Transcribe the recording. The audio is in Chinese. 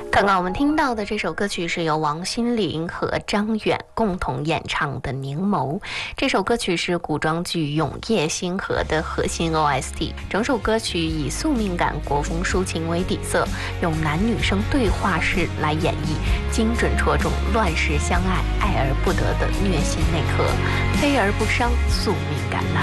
刚刚我们听到的这首歌曲是由王心凌和张远共同演唱的《凝眸》。这首歌曲是古装剧《永夜星河》的核心 OST。整首歌曲以宿命感、国风抒情为底色，用男女生对话式来演绎，精准戳中乱世相爱、爱而不得的虐心内核，悲而不伤，宿命感呐。